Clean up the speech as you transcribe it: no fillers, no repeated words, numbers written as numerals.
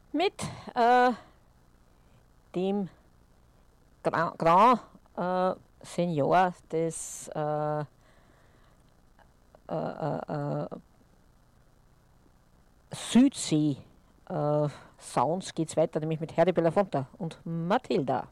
mit dem Grand Senior des Südsee Sounds geht's weiter, nämlich mit Harry Belafonte und Matilda.